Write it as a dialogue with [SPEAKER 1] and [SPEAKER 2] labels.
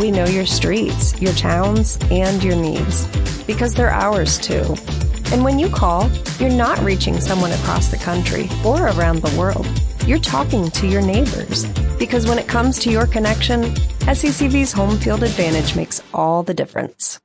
[SPEAKER 1] we know your streets, your towns, and your needs, because they're ours too. And when you call, you're not reaching someone across the country or around the world. You're talking to your neighbors, because when it comes to your connection, SCCV's Home Field Advantage makes all the difference.